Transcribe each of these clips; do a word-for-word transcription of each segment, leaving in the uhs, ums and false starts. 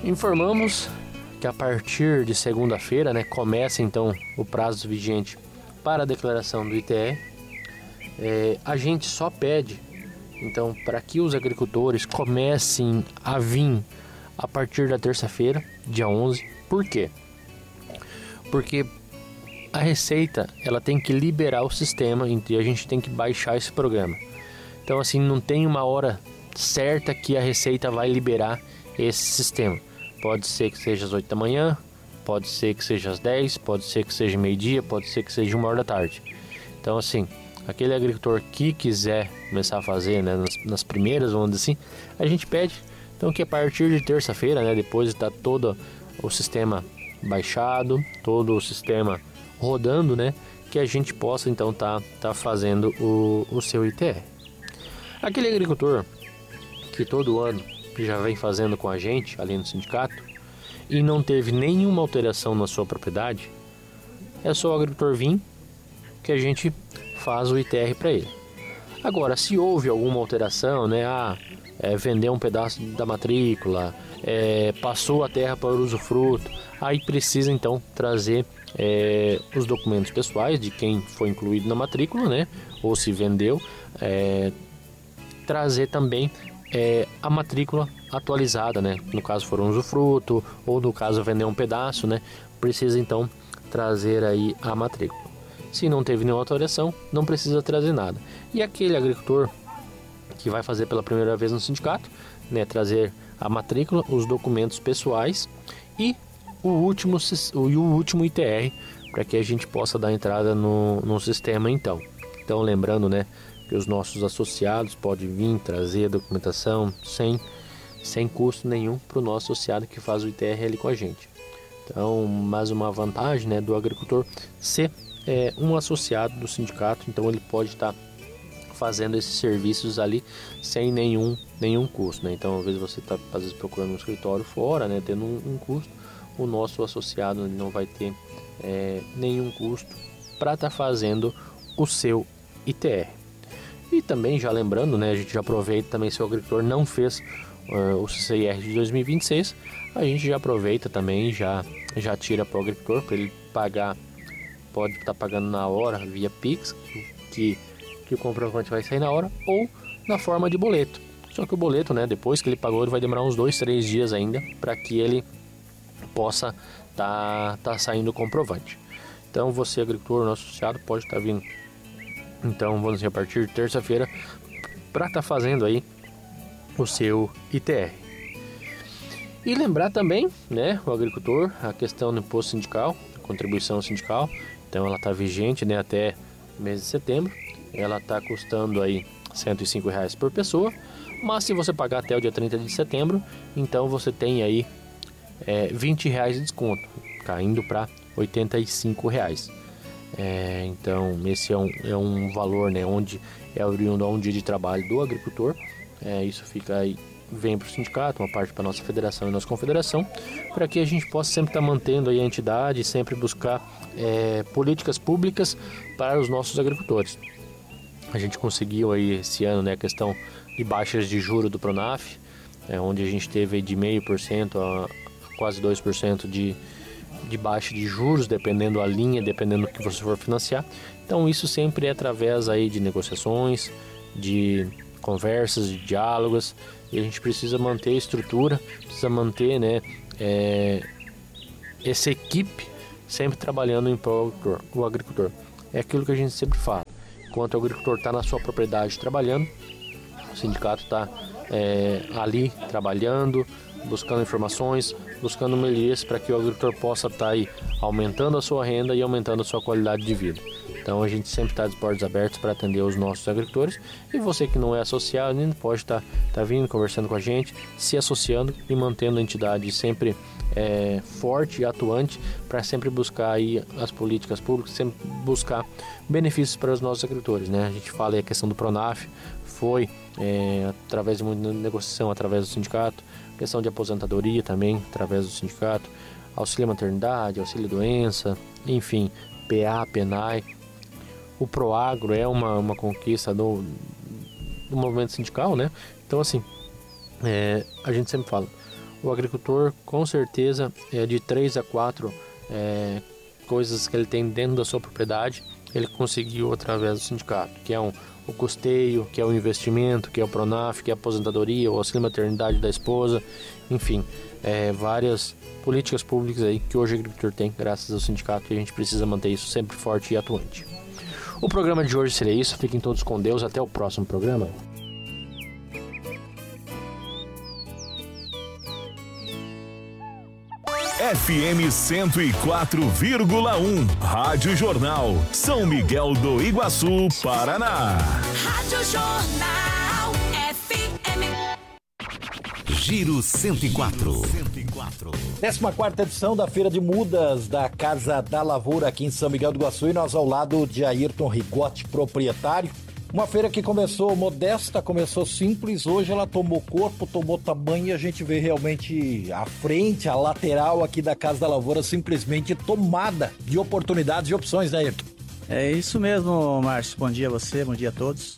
Informamos que a partir de segunda-feira, né, começa então o prazo vigente para a declaração do I T R. É, a gente só pede então para que os agricultores comecem a vir a partir da terça-feira, dia onze. Por quê? Porque a Receita ela tem que liberar o sistema e a gente tem que baixar esse programa. Então assim, não tem uma hora certa que a Receita vai liberar esse sistema. Pode ser que seja às oito da manhã, pode ser que seja às dez, pode ser que seja meio-dia, pode ser que seja uma hora da tarde. Então assim, aquele agricultor que quiser começar a fazer, né, nas, nas primeiras, vamos dizer assim, a gente pede então que a partir de terça-feira, né, depois de estar todo o sistema baixado, todo o sistema rodando, né, que a gente possa então estar tá, tá fazendo o, o seu I T R. Aquele agricultor que todo ano já vem fazendo com a gente ali no sindicato e não teve nenhuma alteração na sua propriedade, é só o agricultor vir que a gente faz o I T R para ele. Agora, se houve alguma alteração, né, ah, é, vender um pedaço da matrícula, é, passou a terra para o usufruto, aí precisa então trazer é, os documentos pessoais de quem foi incluído na matrícula, né, ou se vendeu, é, trazer também É, a matrícula atualizada, né? No caso for um usufruto ou no caso vender um pedaço, né? Precisa então trazer aí a matrícula. Se não teve nenhuma alteração, não precisa trazer nada. E aquele agricultor que vai fazer pela primeira vez no sindicato, né? Trazer a matrícula, os documentos pessoais e o último, o, e o último I T R para que a gente possa dar entrada no, no sistema então. Então lembrando, né? Que os nossos associados podem vir trazer a documentação sem, sem custo nenhum para o nosso associado que faz o I T R ali com a gente. Então, mais uma vantagem, né, do agricultor ser é, um associado do sindicato, então ele pode estar tá fazendo esses serviços ali sem nenhum, nenhum custo, né? Então, às vezes você está às vezes procurando um escritório fora, né, tendo um, um custo, o nosso associado não vai ter é, nenhum custo para estar tá fazendo o seu I T R. E também, já lembrando, né, a gente já aproveita também, se o agricultor não fez uh, o C C I R de dois mil e vinte e seis, a gente já aproveita também, já, já tira para o agricultor, para ele pagar, pode estar tá pagando na hora, via Pix, que, que o comprovante vai sair na hora, ou na forma de boleto. Só que o boleto, né, depois que ele pagou, ele vai demorar uns dois, três dias ainda, para que ele possa estar tá, tá saindo o comprovante. Então, você, agricultor, nosso associado, pode estar tá vindo. Então vamos dizer, a partir de terça-feira para estar tá fazendo aí o seu I T R. E lembrar também, né, o agricultor, a questão do imposto sindical, contribuição sindical. Então ela está vigente, né, até mês de setembro. Ela está custando aí cento e cinco reais por pessoa. Mas se você pagar até o dia trinta de setembro, então você tem aí é, vinte reais de desconto, caindo para oitenta e cinco reais. É, então esse é um, é um valor, né, onde é oriundo a um dia de trabalho do agricultor. É, isso fica aí, vem para o sindicato, uma parte para a nossa federação e nossa confederação, para que a gente possa sempre estar tá mantendo aí a entidade, sempre buscar é, políticas públicas para os nossos agricultores. A gente conseguiu aí esse ano, né, a questão de baixas de juros do Pronaf, é, onde a gente teve aí de zero vírgula cinco por cento a quase dois por cento de de baixa de juros, dependendo da linha, dependendo do que você for financiar. Então isso sempre é através aí de negociações, de conversas, de diálogos, e a gente precisa manter a estrutura, precisa manter, né, é, essa equipe sempre trabalhando em prol do agricultor. É aquilo que a gente sempre fala. Enquanto o agricultor está na sua propriedade trabalhando, o sindicato está é, ali trabalhando, buscando informações, buscando melhorias para que o agricultor possa estar tá aí aumentando a sua renda e aumentando a sua qualidade de vida. Então a gente sempre está de portas abertas para atender os nossos agricultores, e você que não é associado ainda pode estar tá, tá vindo, conversando com a gente, se associando e mantendo a entidade sempre é, forte e atuante, para sempre buscar aí as políticas públicas, sempre buscar benefícios para os nossos agricultores, né? A gente fala aí a questão do Pronaf, foi é, através de muita negociação, através do sindicato, questão de aposentadoria também, através do sindicato, auxílio maternidade, auxílio doença, enfim, P A, PENAI. O Proagro é uma, uma conquista do, do movimento sindical, né? Então assim, é, a gente sempre fala, o agricultor, com certeza, é de três a quatro é, coisas que ele tem dentro da sua propriedade, ele conseguiu através do sindicato, que é um, o custeio, que é o investimento, que é o Pronaf, que é a aposentadoria, o auxílio maternidade da esposa, enfim, é, várias políticas públicas aí que hoje o agricultor tem, graças ao sindicato, e a gente precisa manter isso sempre forte e atuante. O programa de hoje seria isso, fiquem todos com Deus, até o próximo programa. F M cento e quatro vírgula um, Rádio Jornal, São Miguel do Iguaçu, Paraná. Rádio Jornal, F M. Giro cento e quatro. décima quarta edição da Feira de Mudas da Casa da Lavoura aqui em São Miguel do Iguaçu, e nós ao lado de Ayrton Rigotti, proprietário. Uma feira que começou modesta, começou simples, hoje ela tomou corpo, tomou tamanho, e a gente vê realmente a frente, a lateral aqui da Casa da Lavoura simplesmente tomada de oportunidades e opções, né, Ayrton? É isso mesmo, Márcio. Bom dia a você, bom dia a todos.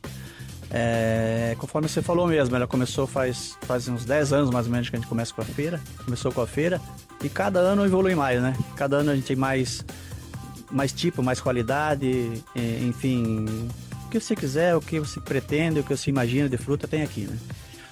É, conforme você falou mesmo, ela começou faz, faz uns dez anos mais ou menos que a gente começa com a feira, começou com a feira, e cada ano evolui mais, né? Cada ano a gente tem mais, mais tipo, mais qualidade, enfim... O que você quiser, o que você pretende, o que você imagina de fruta tem aqui, né?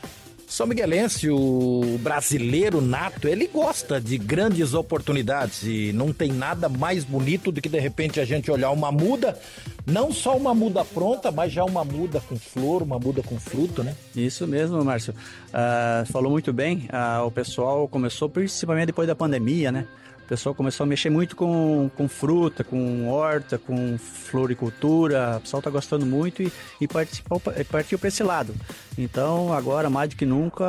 São Miguelense, o brasileiro nato, ele gosta de grandes oportunidades, e não tem nada mais bonito do que de repente a gente olhar uma muda, não só uma muda pronta, mas já uma muda com flor, uma muda com fruto, né? Isso mesmo, Márcio. Uh, falou muito bem, uh, o pessoal começou principalmente depois da pandemia, né? O pessoal começou a mexer muito com, com fruta, com horta, com floricultura. O pessoal está gostando muito e, e participou, partiu para esse lado. Então, agora, mais do que nunca,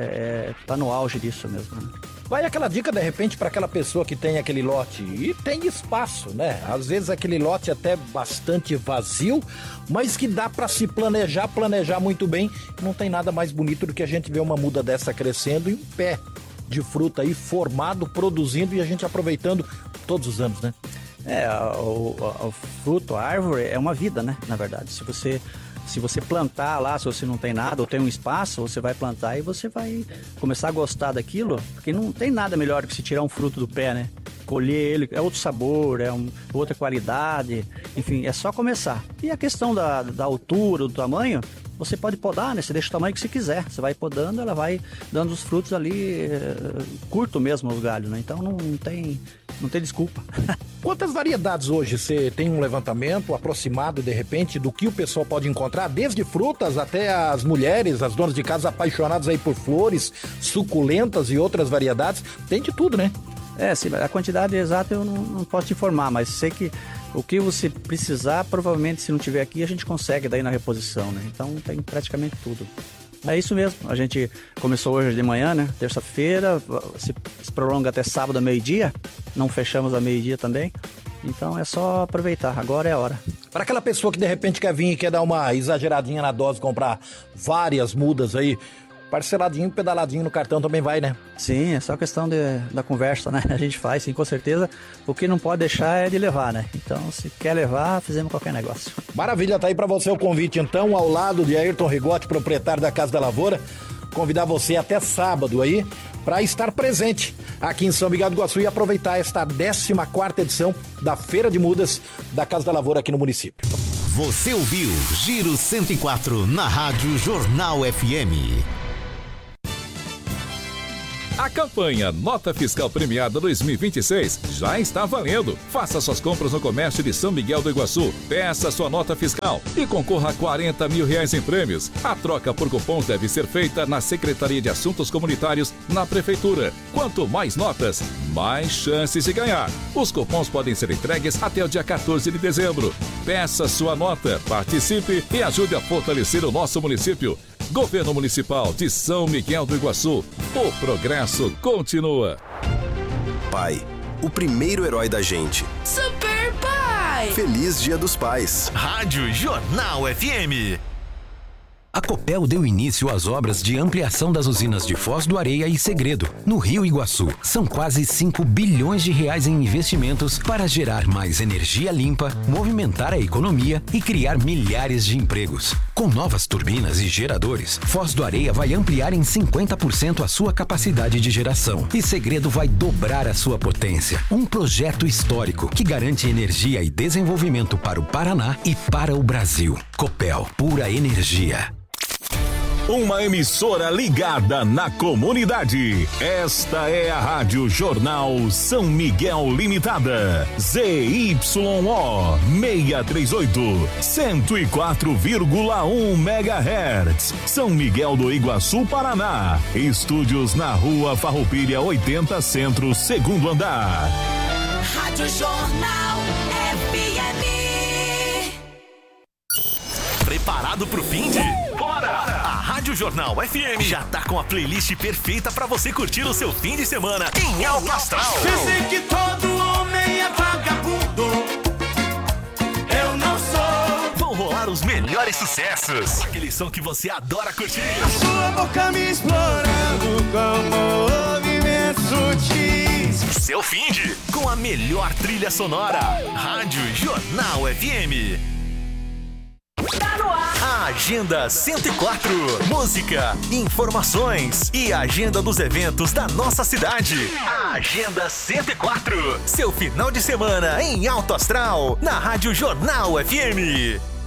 é, tá no auge disso mesmo, né? Vai aquela dica, de repente, para aquela pessoa que tem aquele lote, e tem espaço, né? Às vezes aquele lote até bastante vazio, mas que dá para se planejar, planejar muito bem. Não tem nada mais bonito do que a gente ver uma muda dessa crescendo em pé de fruta aí, formado, produzindo, e a gente aproveitando todos os anos, né? É, o, o, o fruto, a árvore é uma vida, né? Na verdade, se você, se você plantar lá, se você não tem nada ou tem um espaço, você vai plantar e você vai começar a gostar daquilo, porque não tem nada melhor que se tirar um fruto do pé, né? Colher ele, é outro sabor, é um, outra qualidade, enfim, é só começar. E a questão da, da altura, do tamanho, você pode podar, né? Você deixa o tamanho que você quiser. Você vai podando, ela vai dando os frutos ali, é, curto mesmo os galhos, né? Então não, não tem, não tem desculpa. Quantas variedades hoje? Você tem um levantamento aproximado, de repente, do que o pessoal pode encontrar? Desde frutas até as mulheres, as donas de casa apaixonadas aí por flores, suculentas e outras variedades. Tem de tudo, né? É, sim, a quantidade exata eu não, não posso te informar, mas sei que o que você precisar, provavelmente, se não tiver aqui, a gente consegue daí na reposição, né? Então tem praticamente tudo. É isso mesmo, a gente começou hoje de manhã, né? Terça-feira, se, se prolonga até sábado, meio-dia, não fechamos a meio-dia também. Então é só aproveitar, agora é a hora. Para aquela pessoa que de repente quer vir e quer dar uma exageradinha na dose, comprar várias mudas aí, parceladinho, pedaladinho no cartão também vai, né? Sim, é só questão de, da conversa, né? A gente faz, sim, com certeza. O que não pode deixar é de levar, né? Então, se quer levar, fizemos qualquer negócio. Maravilha, tá aí para você o convite, então, ao lado de Ayrton Rigotti, proprietário da Casa da Lavoura. Convidar você até sábado aí para estar presente aqui em São Miguel do Iguaçu e aproveitar esta décima quarta edição da Feira de Mudas da Casa da Lavoura aqui no município. Você ouviu Giro cento e quatro na Rádio Jornal F M. A campanha Nota Fiscal Premiada dois mil e vinte e seis já está valendo. Faça suas compras no comércio de São Miguel do Iguaçu, peça sua nota fiscal e concorra a quarenta mil reais em prêmios. A troca por cupons deve ser feita na Secretaria de Assuntos Comunitários, na Prefeitura. Quanto mais notas, mais chances de ganhar. Os cupons podem ser entregues até o dia quatorze de dezembro. Peça sua nota, participe e ajude a fortalecer o nosso município. Governo Municipal de São Miguel do Iguaçu. O progresso continua. Pai, o primeiro herói da gente. Super Pai! Feliz Dia dos Pais. Rádio Jornal F M. A Copel deu início às obras de ampliação das usinas de Foz do Areia e Segredo, no Rio Iguaçu. São quase cinco bilhões de reais em investimentos para gerar mais energia limpa, movimentar a economia e criar milhares de empregos. Com novas turbinas e geradores, Foz do Areia vai ampliar em cinquenta por cento a sua capacidade de geração. E Segredo vai dobrar a sua potência. Um projeto histórico que garante energia e desenvolvimento para o Paraná e para o Brasil. Copel, pura energia. Uma emissora ligada na comunidade. Esta é a Rádio Jornal São Miguel Limitada. Z Y O seiscentos e trinta e oito, cento e quatro vírgula um megahertz. São Miguel do Iguaçu, Paraná. Estúdios na Rua Farroupilha oitenta Centro, segundo andar. Rádio Jornal F M. Preparado pro fim de? Bora! A Rádio Jornal F M já tá com a playlist perfeita pra você curtir o seu fim de semana em alto astral. Dizem que todo homem é vagabundo. Eu não sou. Vão rolar os melhores sucessos. Aquele som que você adora curtir. A sua boca me explorando como movimentos sutis. Seu fim de com a melhor trilha sonora. Rádio Jornal F M. Tá no ar. A Agenda cento e quatro. Música, informações e agenda dos eventos da nossa cidade. A Agenda cento e quatro. Seu final de semana em alto astral na Rádio Jornal F M.